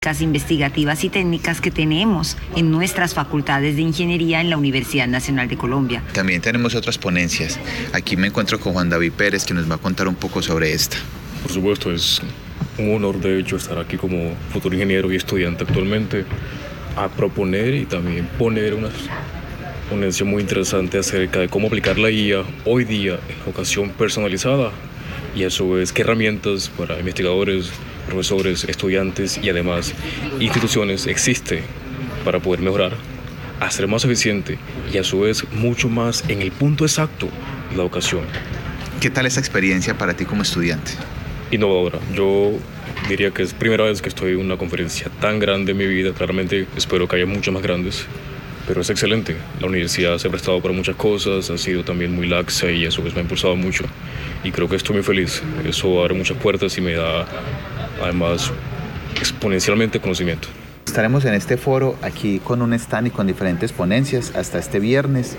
investigativas y técnicas que tenemos en nuestras facultades de ingeniería en la Universidad Nacional de Colombia. También tenemos otras ponencias. Aquí me encuentro con Juan David Pérez, que nos va a contar un poco sobre esta. Por supuesto, es un honor de hecho estar aquí como futuro ingeniero y estudiante actualmente a proponer y también poner una ponencia muy interesante acerca de cómo aplicar la IA hoy día en la educación personalizada y a su vez qué herramientas para investigadores, profesores, estudiantes y además instituciones existe para poder mejorar, hacer más eficiente y a su vez mucho más en el punto exacto de la educación. ¿Qué tal esa experiencia para ti como estudiante? Innovadora. Yo diría que es primera vez que estoy en una conferencia tan grande en mi vida. Claramente espero que haya muchas más grandes, pero es excelente. La universidad se ha prestado para muchas cosas, ha sido también muy laxa y eso pues me ha impulsado mucho. Y creo que estoy muy feliz. Eso abre muchas puertas y me da además exponencialmente conocimiento. Estaremos en este foro aquí con un stand y con diferentes ponencias hasta este viernes.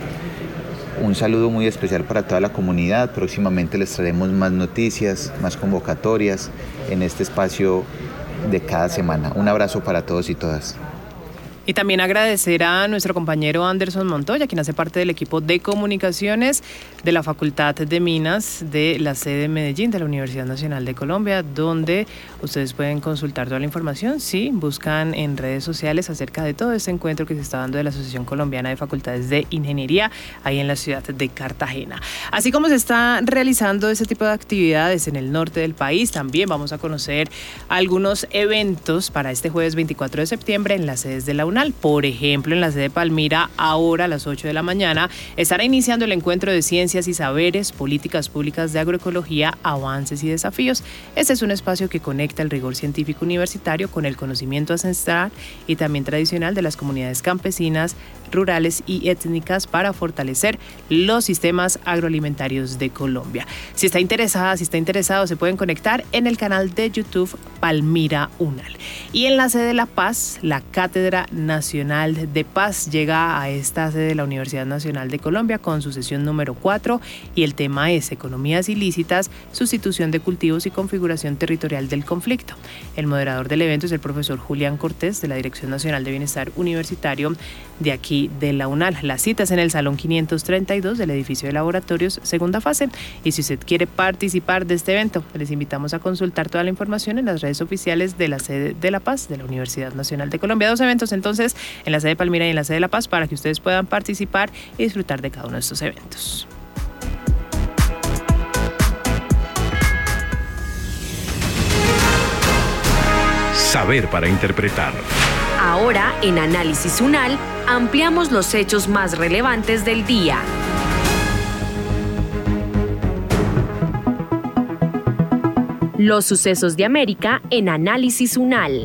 Un saludo muy especial para toda la comunidad. Próximamente les traeremos más noticias, más convocatorias en este espacio de cada semana. Un abrazo para todos y todas. Y también agradecer a nuestro compañero Anderson Montoya, quien hace parte del equipo de comunicaciones de la Facultad de Minas de la sede de Medellín de la Universidad Nacional de Colombia, donde ustedes pueden consultar toda la información si buscan en redes sociales acerca de todo este encuentro que se está dando de la Asociación Colombiana de Facultades de Ingeniería ahí en la ciudad de Cartagena. Así como se está realizando ese tipo de actividades en el norte del país, también vamos a conocer algunos eventos para este jueves 24 de septiembre en las sedes de la UNAL. Por ejemplo, en la sede de Palmira, ahora a las 8 de la mañana, estará iniciando el encuentro de Ciencias y Saberes, Políticas Públicas de Agroecología, Avances y Desafíos. Este es un espacio que conecta el rigor científico universitario con el conocimiento ancestral y también tradicional de las comunidades campesinas, rurales y étnicas para fortalecer los sistemas agroalimentarios de Colombia. Si está interesado, se pueden conectar en el canal de YouTube Palmira UNAL. Y en la sede de La Paz, la Cátedra Nacional de Paz llega a esta sede de la Universidad Nacional de Colombia con su sesión número 4 y el tema es Economías ilícitas, sustitución de cultivos y configuración territorial del conflicto. El moderador del evento es el profesor Julián Cortés de la Dirección Nacional de Bienestar Universitario de aquí de la UNAL. Las citas en el Salón 532 del edificio de laboratorios, segunda fase. Y si usted quiere participar de este evento, les invitamos a consultar toda la información en las redes oficiales de la sede de La Paz de la Universidad Nacional de Colombia. 2 eventos entonces en la sede de Palmira y en la sede de La Paz para que ustedes puedan participar y disfrutar de cada uno de estos eventos. Saber para interpretar. Ahora, en Análisis UNAL, ampliamos los hechos más relevantes del día. Los sucesos de América en Análisis UNAL.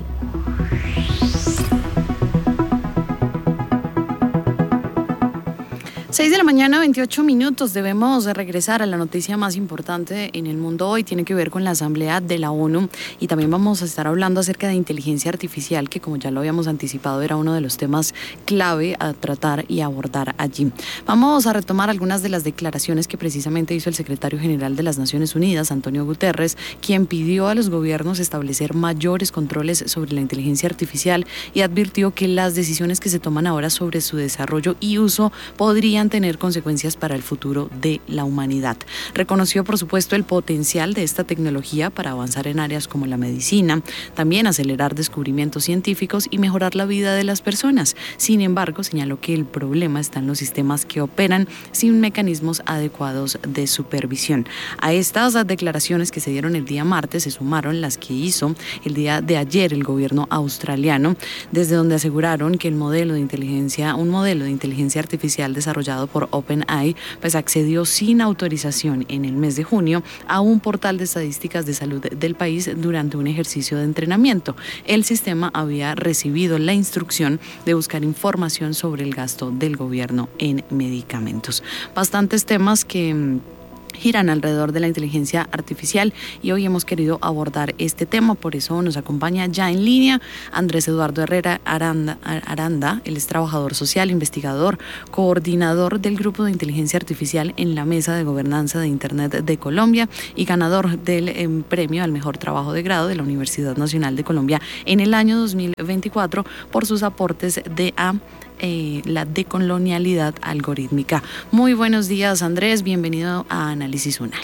6 de la mañana, 28 minutos. Debemos regresar a la noticia más importante en el mundo hoy. Tiene que ver con la Asamblea de la ONU y también vamos a estar hablando acerca de inteligencia artificial, que como ya lo habíamos anticipado era uno de los temas clave a tratar y abordar allí. Vamos a retomar algunas de las declaraciones que precisamente hizo el secretario general de las Naciones Unidas, Antonio Guterres, quien pidió a los gobiernos establecer mayores controles sobre la inteligencia artificial y advirtió que las decisiones que se toman ahora sobre su desarrollo y uso podrían tener consecuencias para el futuro de la humanidad. Reconoció, por supuesto, el potencial de esta tecnología para avanzar en áreas como la medicina, también acelerar descubrimientos científicos y mejorar la vida de las personas. Sin embargo, señaló que el problema está en los sistemas que operan sin mecanismos adecuados de supervisión. A estas declaraciones que se dieron el día martes se sumaron las que hizo el día de ayer el gobierno australiano, desde donde aseguraron que un modelo de inteligencia artificial desarrollado por OpenAI, pues accedió sin autorización en el mes de junio a un portal de estadísticas de salud del país durante un ejercicio de entrenamiento. El sistema había recibido la instrucción de buscar información sobre el gasto del gobierno en medicamentos. Bastantes temas que giran alrededor de la inteligencia artificial y hoy hemos querido abordar este tema, por eso nos acompaña ya en línea Andrés Eduardo Herrera Aranda. Él es trabajador social, investigador, coordinador del Grupo de Inteligencia Artificial en la Mesa de Gobernanza de Internet de Colombia y ganador del premio al mejor trabajo de grado de la Universidad Nacional de Colombia en el año 2024 por sus aportes la decolonialidad algorítmica. Muy buenos días, Andrés, bienvenido a Análisis UNAL.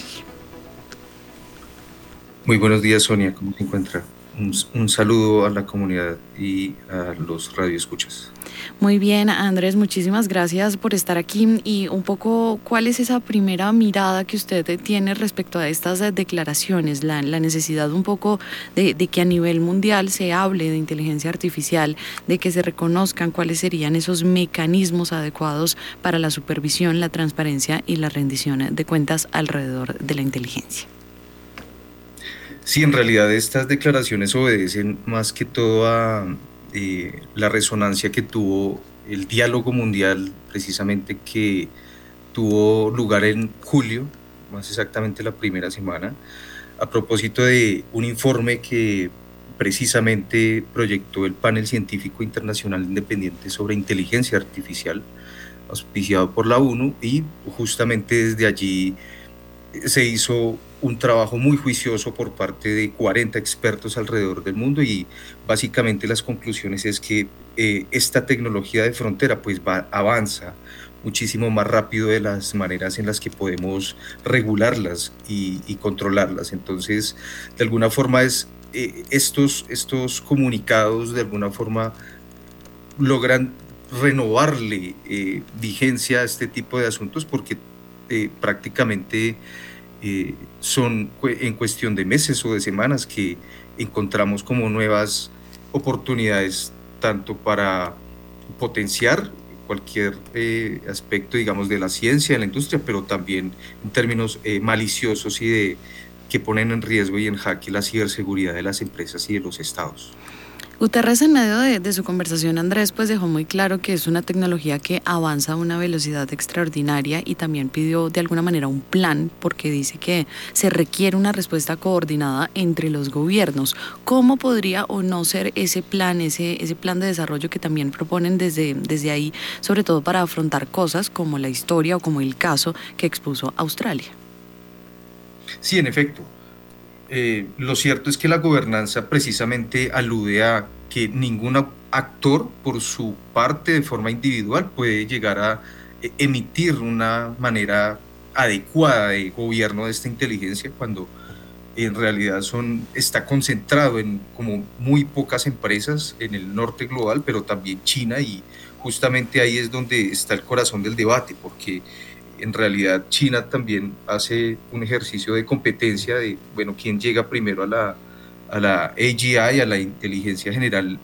Muy buenos días, Sonia, ¿cómo se encuentra? Un saludo a la comunidad y a los radioescuchas. Muy bien, Andrés, muchísimas gracias por estar aquí y un poco, ¿cuál es esa primera mirada que usted tiene respecto a estas declaraciones, la necesidad un poco de que a nivel mundial se hable de inteligencia artificial, de que se reconozcan cuáles serían esos mecanismos adecuados para la supervisión, la transparencia y la rendición de cuentas alrededor de la inteligencia? Sí, en realidad estas declaraciones obedecen más que todo a la resonancia que tuvo el diálogo mundial, precisamente que tuvo lugar en julio, más exactamente la primera semana, a propósito de un informe que precisamente proyectó el Panel Científico Internacional Independiente sobre Inteligencia Artificial, auspiciado por la ONU, y justamente desde allí se hizo un trabajo muy juicioso por parte de 40 expertos alrededor del mundo y básicamente las conclusiones es que esta tecnología de frontera pues avanza muchísimo más rápido de las maneras en las que podemos regularlas y controlarlas. Entonces, de alguna forma estos comunicados de alguna forma logran renovarle vigencia a este tipo de asuntos porque prácticamente son en cuestión de meses o de semanas que encontramos como nuevas oportunidades tanto para potenciar cualquier aspecto, digamos, de la ciencia, de la industria, pero también en términos maliciosos y que ponen en riesgo y en jaque la ciberseguridad de las empresas y de los estados. Guterres, en medio de su conversación, Andrés, pues dejó muy claro que es una tecnología que avanza a una velocidad extraordinaria y también pidió de alguna manera un plan porque dice que se requiere una respuesta coordinada entre los gobiernos. ¿Cómo podría o no ser ese plan de desarrollo que también proponen desde ahí, sobre todo para afrontar cosas como la historia o como el caso que expuso Australia? Sí, en efecto. Lo cierto es que la gobernanza precisamente alude a que ningún actor por su parte de forma individual puede llegar a emitir una manera adecuada de gobierno de esta inteligencia cuando en realidad está concentrado en como muy pocas empresas en el norte global, pero también China, y justamente ahí es donde está el corazón del debate, porque en realidad China también hace un ejercicio de competencia de, bueno, quién llega primero a la AGI, a la inteligencia general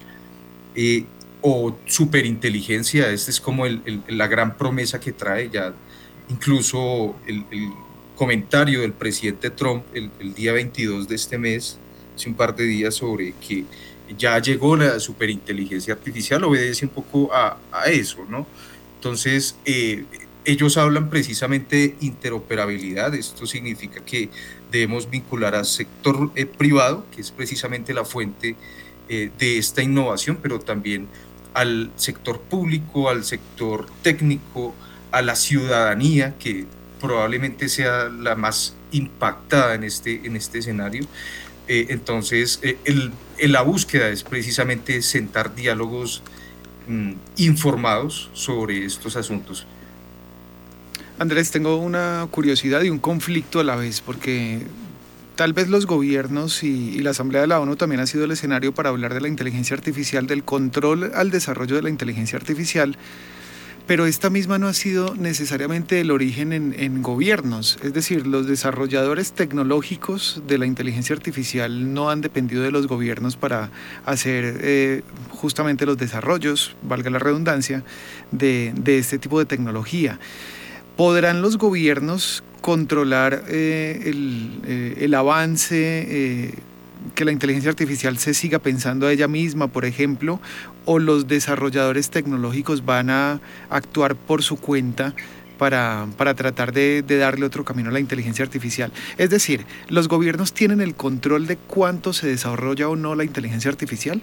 o superinteligencia. Esta es como la gran promesa que trae ya. Incluso el comentario del presidente Trump el día 22 de este mes, hace un par de días, sobre que ya llegó la superinteligencia artificial, obedece un poco a eso, ¿no? Entonces, ellos hablan precisamente de interoperabilidad. Esto significa que debemos vincular al sector privado, que es precisamente la fuente de esta innovación, pero también al sector público, al sector técnico, a la ciudadanía, que probablemente sea la más impactada en este escenario. Entonces, la búsqueda es precisamente sentar diálogos informados sobre estos asuntos. Andrés, tengo una curiosidad y un conflicto a la vez, porque tal vez los gobiernos y la Asamblea de la ONU también ha sido el escenario para hablar de la inteligencia artificial, del control al desarrollo de la inteligencia artificial, pero esta misma no ha sido necesariamente el origen en gobiernos. Es decir, los desarrolladores tecnológicos de la inteligencia artificial no han dependido de los gobiernos para hacer justamente los desarrollos, valga la redundancia, de este tipo de tecnología. ¿Podrán los gobiernos controlar el avance, que la inteligencia artificial se siga pensando a ella misma, por ejemplo, o los desarrolladores tecnológicos van a actuar por su cuenta para tratar de darle otro camino a la inteligencia artificial. Es decir, ¿los gobiernos tienen el control de cuánto se desarrolla o no la inteligencia artificial?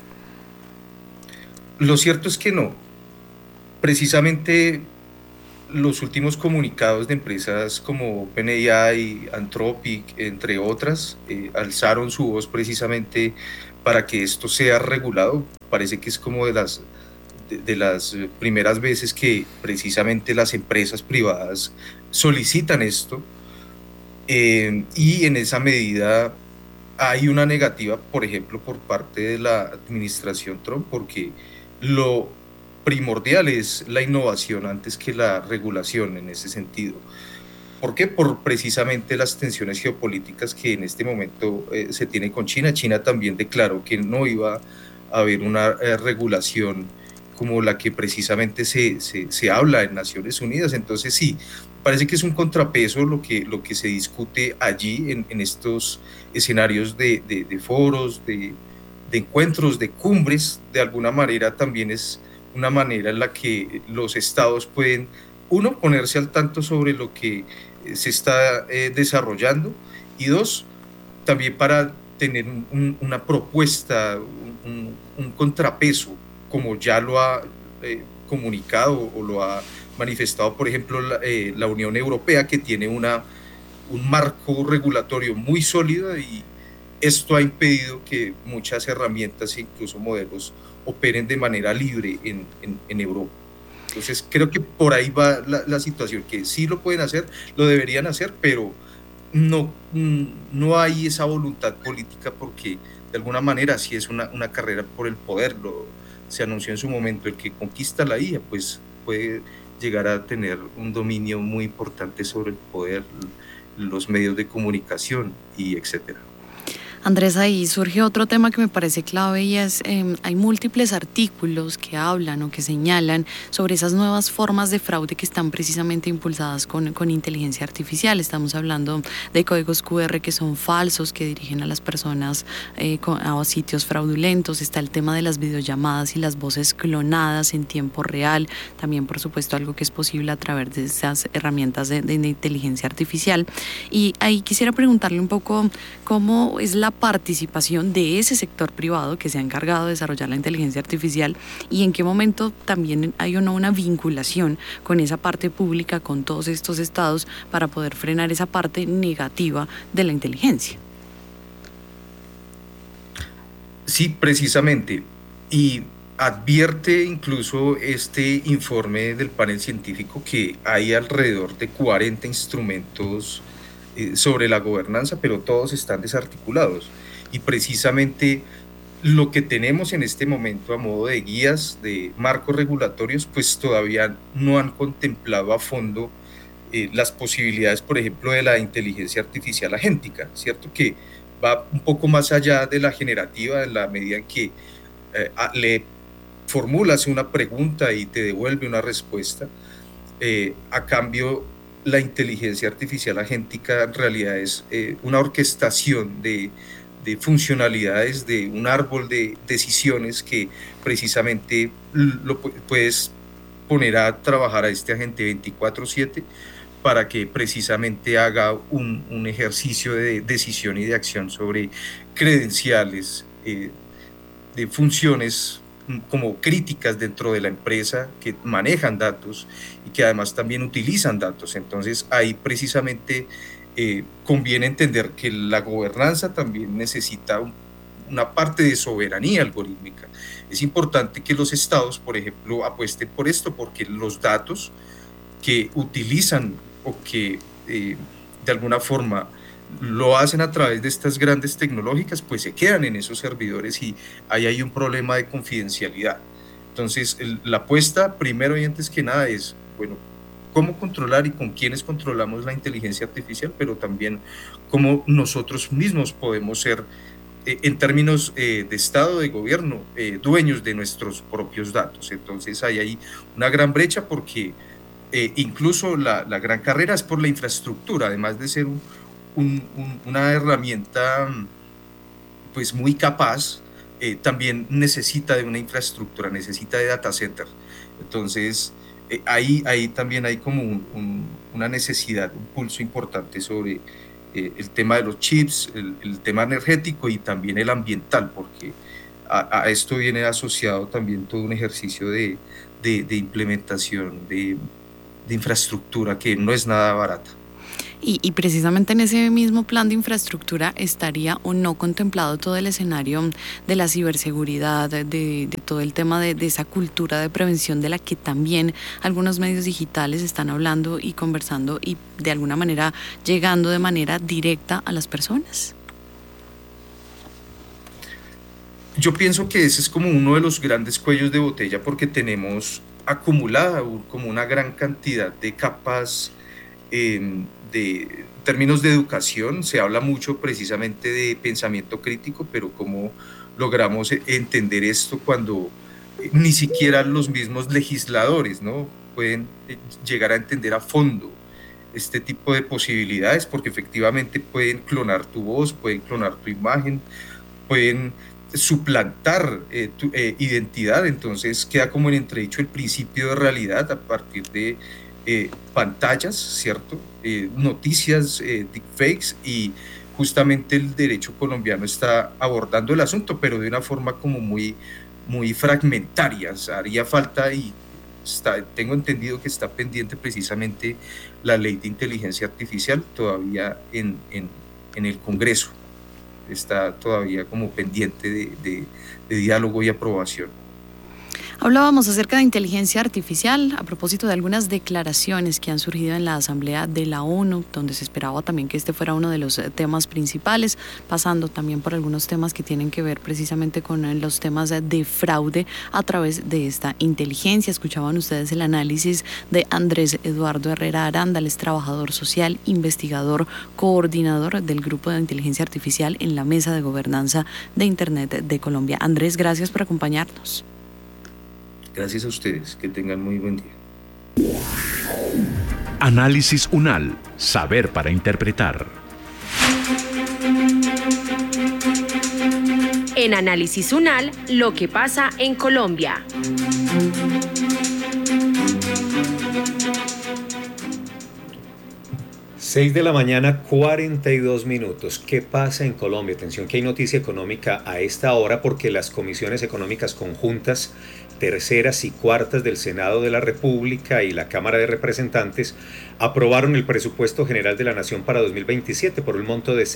Lo cierto es que no. Precisamente los últimos comunicados de empresas como OpenAI, Anthropic, entre otras, alzaron su voz precisamente para que esto sea regulado. Parece que es como de las primeras veces que precisamente las empresas privadas solicitan esto, y en esa medida hay una negativa, por ejemplo, por parte de la administración Trump, porque lo primordial es la innovación antes que la regulación en ese sentido. ¿Por qué? Por precisamente las tensiones geopolíticas que en este momento se tiene con China. China también declaró que no iba a haber una regulación como la que precisamente se habla en Naciones Unidas. Entonces sí, parece que es un contrapeso lo que se discute allí en estos escenarios de foros, de encuentros, de cumbres. De alguna manera también es una manera en la que los estados pueden, uno, ponerse al tanto sobre lo que se está desarrollando, y dos, también para tener una propuesta, un contrapeso, como ya lo ha comunicado o lo ha manifestado, por ejemplo, la Unión Europea, que tiene un marco regulatorio muy sólido, y esto ha impedido que muchas herramientas e incluso modelos operen de manera libre en Europa. Entonces creo que por ahí va la situación, que sí lo pueden hacer, lo deberían hacer, pero no hay esa voluntad política, porque de alguna manera sí es una carrera por el poder. Se anunció en su momento, el que conquista la IA pues puede llegar a tener un dominio muy importante sobre el poder, los medios de comunicación y etcétera. Andrés, ahí surge otro tema que me parece clave, y es, hay múltiples artículos que hablan o que señalan sobre esas nuevas formas de fraude que están precisamente impulsadas con inteligencia artificial. Estamos hablando de códigos QR que son falsos, que dirigen a las personas a sitios fraudulentos. Está el tema de las videollamadas y las voces clonadas en tiempo real. También, por supuesto, algo que es posible a través de esas herramientas de inteligencia artificial. Y ahí quisiera preguntarle un poco cómo es la participación de ese sector privado que se ha encargado de desarrollar la inteligencia artificial, y en qué momento también hay o no una vinculación con esa parte pública, con todos estos estados, para poder frenar esa parte negativa de la inteligencia. Sí, precisamente. Y advierte incluso este informe del panel científico que hay alrededor de 40 instrumentos sobre la gobernanza, pero todos están desarticulados, y precisamente lo que tenemos en este momento a modo de guías, de marcos regulatorios, pues todavía no han contemplado a fondo las posibilidades, por ejemplo, de la inteligencia artificial agéntica, ¿cierto? Que va un poco más allá de la generativa, en la medida en que le formulas una pregunta y te devuelve una respuesta. A cambio, la inteligencia artificial agéntica en realidad es una orquestación de funcionalidades, de un árbol de decisiones que precisamente lo puedes poner a trabajar a este agente 24/7 para que precisamente haga un ejercicio de decisión y de acción sobre credenciales, de funciones como críticas dentro de la empresa, que manejan datos y que además también utilizan datos. Entonces ahí precisamente conviene entender que la gobernanza también necesita una parte de soberanía algorítmica. Es importante que los estados, por ejemplo, apuesten por esto, porque los datos que utilizan o que de alguna forma lo hacen a través de estas grandes tecnológicas, pues se quedan en esos servidores, y ahí hay un problema de confidencialidad. Entonces, la apuesta, primero y antes que nada, es, bueno, cómo controlar y con quiénes controlamos la inteligencia artificial, pero también cómo nosotros mismos podemos ser, en términos de Estado, de gobierno, dueños de nuestros propios datos. Entonces, ahí hay una gran brecha, porque incluso la gran carrera es por la infraestructura, además de ser una herramienta pues muy capaz, también necesita de una infraestructura, necesita de data center. Entonces ahí también hay como una necesidad, un pulso importante sobre el tema de los chips, el tema energético y también el ambiental, porque a esto viene asociado también todo un ejercicio de implementación de infraestructura que no es nada barata. Y precisamente en ese mismo plan de infraestructura estaría o no contemplado todo el escenario de la ciberseguridad, de todo el tema de esa cultura de prevención de la que también algunos medios digitales están hablando y conversando y de alguna manera llegando de manera directa a las personas. Yo pienso que ese es como uno de los grandes cuellos de botella porque tenemos acumulada como una gran cantidad de capas de términos de educación. Se habla mucho precisamente de pensamiento crítico, pero ¿cómo logramos entender esto cuando ni siquiera los mismos legisladores, ¿no?, pueden llegar a entender a fondo este tipo de posibilidades? Porque efectivamente pueden clonar tu voz, pueden clonar tu imagen, pueden suplantar tu identidad. Entonces queda como en entredicho el principio de realidad a partir de pantallas, ¿cierto? Noticias, deepfakes, y justamente el derecho colombiano está abordando el asunto, pero de una forma como muy fragmentaria. O sea, haría falta, y tengo entendido que está pendiente precisamente la ley de inteligencia artificial todavía en el Congreso. Está todavía como pendiente de diálogo y aprobación. Hablábamos acerca de inteligencia artificial a propósito de algunas declaraciones que han surgido en la Asamblea de la ONU, donde se esperaba también que este fuera uno de los temas principales, pasando también por algunos temas que tienen que ver precisamente con los temas de fraude a través de esta inteligencia. Escuchaban ustedes el análisis de Andrés Eduardo Herrera Aranda, él es trabajador social, investigador, coordinador del Grupo de Inteligencia Artificial en la Mesa de Gobernanza de Internet de Colombia. Andrés, gracias por acompañarnos. Gracias a ustedes, que tengan muy buen día. Análisis UNAL, saber para interpretar. En Análisis UNAL, lo que pasa en Colombia. Seis de la mañana, 42 minutos. ¿Qué pasa en Colombia? Atención que hay noticia económica a esta hora porque las comisiones económicas conjuntas, terceras y cuartas del Senado de la República y la Cámara de Representantes aprobaron el presupuesto general de la Nación para 2027 por un monto de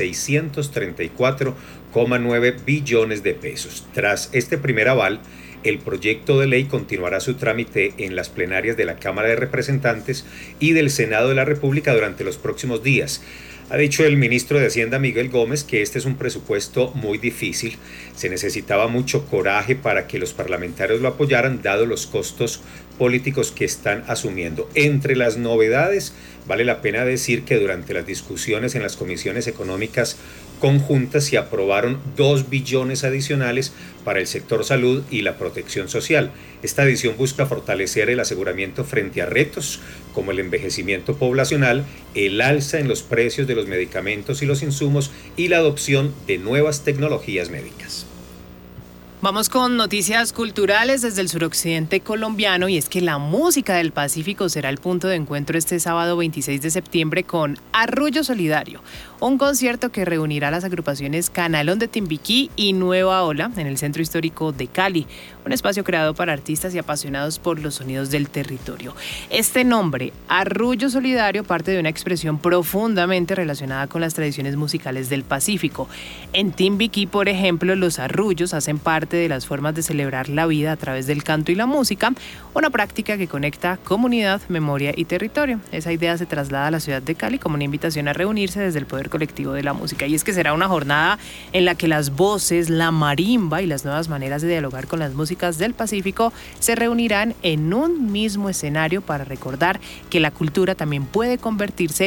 634,9 billones de pesos. Tras este primer aval, el proyecto de ley continuará su trámite en las plenarias de la Cámara de Representantes y del Senado de la República durante los próximos días. Ha dicho el ministro de Hacienda, Miguel Gómez, que este es un presupuesto muy difícil. Se necesitaba mucho coraje para que los parlamentarios lo apoyaran, dado los costos políticos que están asumiendo. Entre las novedades, vale la pena decir que durante las discusiones en las comisiones económicas conjuntas se aprobaron 2 billones adicionales para el sector salud y la protección social. Esta adición busca fortalecer el aseguramiento frente a retos como el envejecimiento poblacional, el alza en los precios de los medicamentos y los insumos y la adopción de nuevas tecnologías médicas. Vamos con noticias culturales desde el suroccidente colombiano, y es que la música del Pacífico será el punto de encuentro este sábado 26 de septiembre con Arrullo Solidario, un concierto que reunirá a las agrupaciones Canalón de Timbiquí y Nueva Ola en el Centro Histórico de Cali, un espacio creado para artistas y apasionados por los sonidos del territorio. Este nombre, Arrullo Solidario, parte de una expresión profundamente relacionada con las tradiciones musicales del Pacífico. En Timbiquí, por ejemplo, los arrullos hacen parte de las formas de celebrar la vida a través del canto y la música, una práctica que conecta comunidad, memoria y territorio. Esa idea se traslada a la ciudad de Cali como una invitación a reunirse desde el poder colectivo de la música, y es que será una jornada en la que las voces, la marimba y las nuevas maneras de dialogar con las músicas del Pacífico se reunirán en un mismo escenario para recordar que la cultura también puede convertirse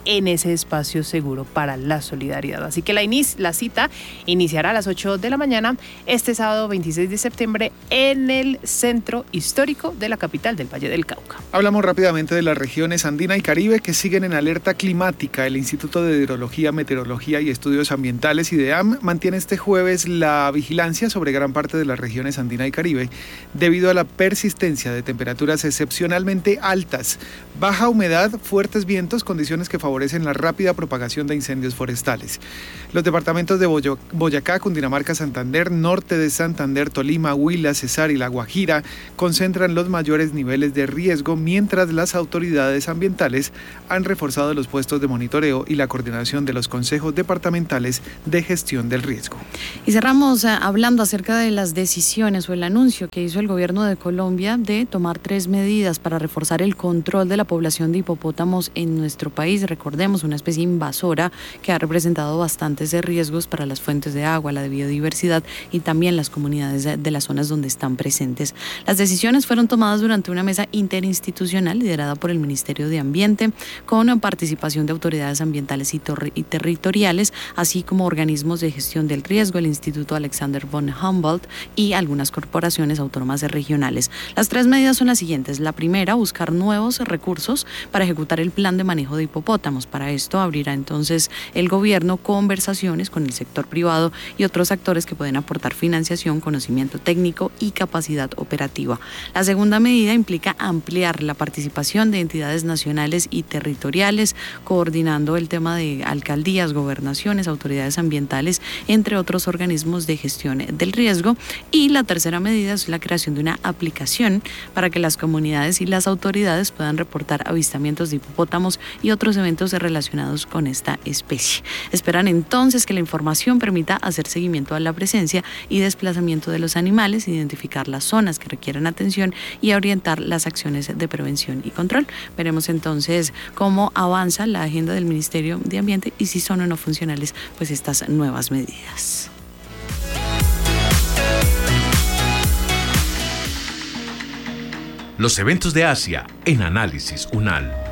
en ese espacio seguro para la solidaridad. Así que la cita iniciará a las 8 de la mañana este sábado 26 de septiembre en el Centro Histórico de la capital del Valle del Cauca. Hablamos rápidamente de las regiones andina y Caribe que siguen en alerta climática. El Instituto de Hidrología, Meteorología y Estudios Ambientales, IDEAM, mantiene este jueves la vigilancia sobre gran parte de las regiones andina y Caribe debido a la persistencia de temperaturas excepcionalmente altas, baja humedad, fuertes vientos, condiciones que favorecen la rápida propagación de incendios forestales. Los departamentos de Boyacá, Cundinamarca, Santander, norte de Santander, Tolima, Huila, Cesar y La Guajira concentran los mayores niveles de riesgo, mientras las autoridades ambientales han reforzado los puestos de monitoreo y la coordinación de los consejos departamentales de gestión del riesgo. Y cerramos hablando acerca de las decisiones o el anuncio que hizo el gobierno de Colombia de tomar 3 medidas para reforzar el control de la población de hipopótamos en nuestro país. Recordemos, una especie invasora que ha representado bastantes riesgos para las fuentes de agua, la de biodiversidad y también las comunidades de las zonas donde están presentes. Las decisiones fueron tomadas durante una mesa interinstitucional liderada por el Ministerio de Ambiente, con participación de autoridades ambientales y territoriales, así como organismos de gestión del riesgo, el Instituto Alexander von Humboldt y algunas corporaciones autónomas regionales. Las 3 medidas son las siguientes. La primera, buscar nuevos recursos para ejecutar el plan de manejo de hipopótamos. Para esto abrirá entonces el gobierno conversaciones con el sector privado y otros actores que pueden aportar financiación, conocimiento técnico y capacidad operativa. La segunda medida implica ampliar la participación de entidades nacionales y territoriales, coordinando el tema de alcaldías, gobernaciones, autoridades ambientales, entre otros organismos de gestión del riesgo. Y la tercera medida es la creación de una aplicación para que las comunidades y las autoridades puedan reportar avistamientos de hipopótamos y otros eventos relacionados con esta especie. Esperan entonces que la información permita hacer seguimiento a la presencia y desplazamiento de los animales, identificar las zonas que requieren atención y orientar las acciones de prevención y control. Veremos entonces cómo avanza la agenda del Ministerio de Ambiente y si son o no funcionales pues estas nuevas medidas. Los eventos de Asia en Análisis UNAL.